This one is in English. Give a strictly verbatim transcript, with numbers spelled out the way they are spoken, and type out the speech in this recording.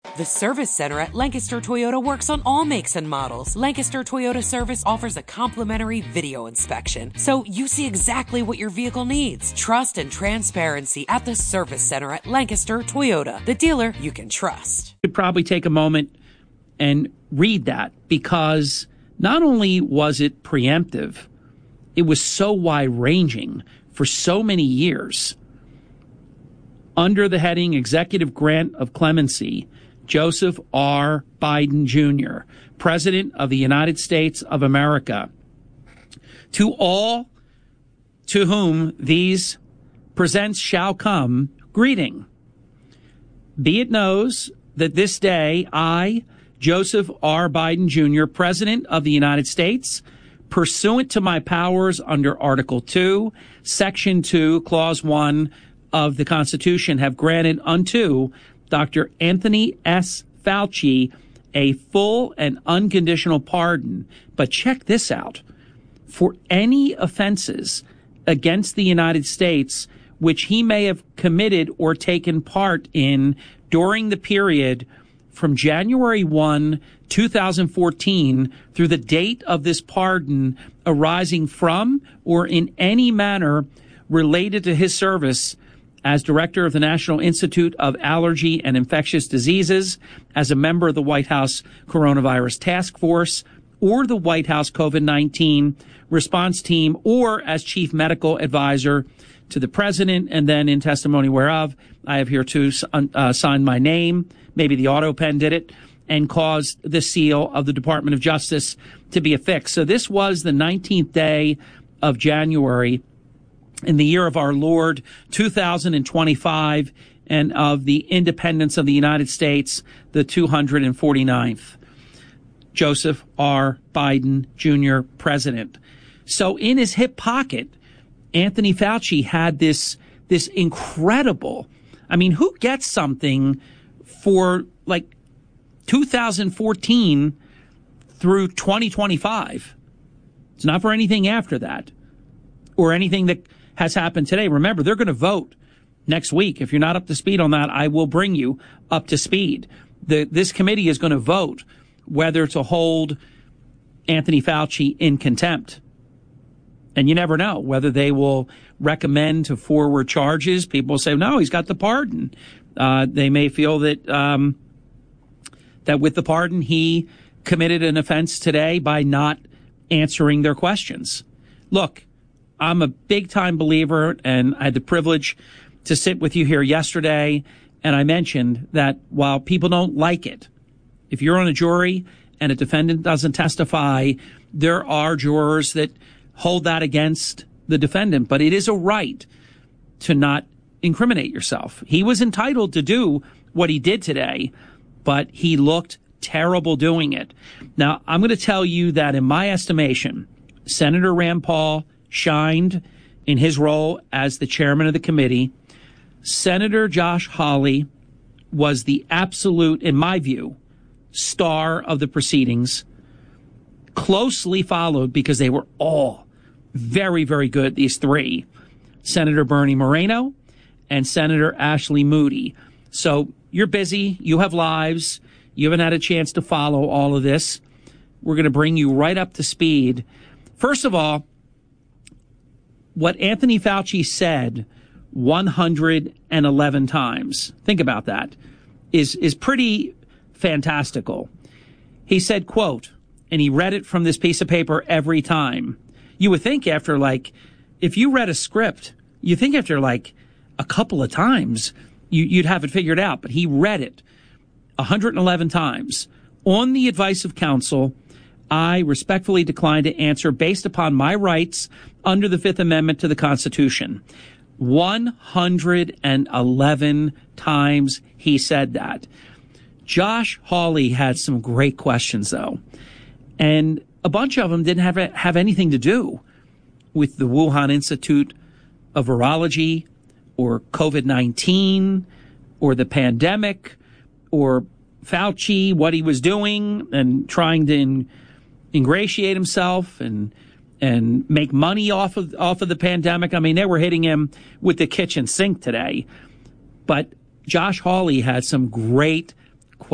The Service Center at Lancaster Toyota works on all makes and models. Lancaster Toyota Service offers a complimentary video inspection, so you see exactly what your vehicle needs. Trust and transparency at the Service Center at Lancaster Toyota, the dealer you can trust. You could probably take a moment and read that, because not only was it preemptive, it was so wide-ranging for so many years. Under the heading Executive Grant of Clemency, Joseph R. Biden Junior, President of the United States of America, to all to whom these presents shall come, greeting. Be it knows that this day I, Joseph R. Biden Junior, President of the United States, pursuant to my powers under Article two, Section two, Clause one of the Constitution, have granted unto Doctor Anthony S. Fauci a full and unconditional pardon. But check this out. For any offenses against the United States which he may have committed or taken part in during the period from January first, two thousand fourteen through the date of this pardon, arising from or in any manner related to his service as director of the National Institute of Allergy and Infectious Diseases, as a member of the White House Coronavirus Task Force, or the White House COVID nineteen response team, or as chief medical advisor to the president, and then in testimony whereof, I have here to uh, sign my name, maybe the auto pen did it, and caused the seal of the Department of Justice to be affixed. So this was the nineteenth day of January in the year of our Lord, two thousand twenty-five, and of the independence of the United States, the two hundred forty-ninth. Joseph R. Biden Junior, President. So in his hip pocket, Anthony Fauci had this, this incredible, I mean, who gets something for like two thousand fourteen through twenty twenty-five? It's not for anything after that or anything that has happened today. Remember, they're going to vote next week. If you're not up to speed on that, I will bring you up to speed. The, this committee is going to vote whether to hold Anthony Fauci in contempt. And you never know whether they will recommend to forward charges. People will say, no, he's got the pardon. Uh, they may feel that, um, that with the pardon, he committed an offense today by not answering their questions. Look, I'm a big-time believer, and I had the privilege to sit with you here yesterday, and I mentioned that while people don't like it, if you're on a jury and a defendant doesn't testify, there are jurors that hold that against the defendant, but it is a right to not incriminate yourself. He was entitled to do what he did today, but he looked terrible doing it. Now, I'm going to tell you that in my estimation, Senator Rand Paul shined in his role as the chairman of the committee. Senator Josh Hawley was the absolute, in my view, star of the proceedings, closely followed, because they were all very, very good, these three, Senator Bernie Moreno and Senator Ashley Moody. So you're busy. You have lives. You haven't had a chance to follow all of this. We're going to bring you right up to speed. First of all, what Anthony Fauci said one hundred eleven times, think about that, is, is pretty fantastical. He said, quote, and he read it from this piece of paper every time. You would think after, like, if you read a script, you think after, like, a couple of times, you, you'd have it figured out. But he read it one hundred eleven times. On the advice of counsel, I respectfully decline to answer based upon my rights under the Fifth Amendment to the Constitution. one hundred eleven times he said that. Josh Hawley had some great questions, though. And a bunch of them didn't have, have anything to do with the Wuhan Institute of Virology or COVID nineteen or the pandemic or Fauci, what he was doing and trying to in, ingratiate himself and and make money off of off of the pandemic. I mean, they were hitting him with the kitchen sink today. But Josh Hawley had some great